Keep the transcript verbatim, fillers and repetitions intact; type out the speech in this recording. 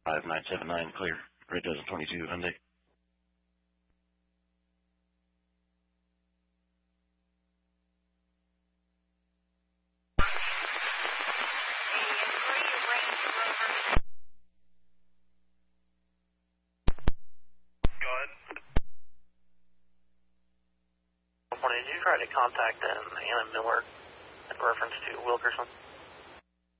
five nine seven nine, clear. Red Dozen twenty-two, Hyundai. Did you try to contact um, Anna Miller in reference to Wilkerson?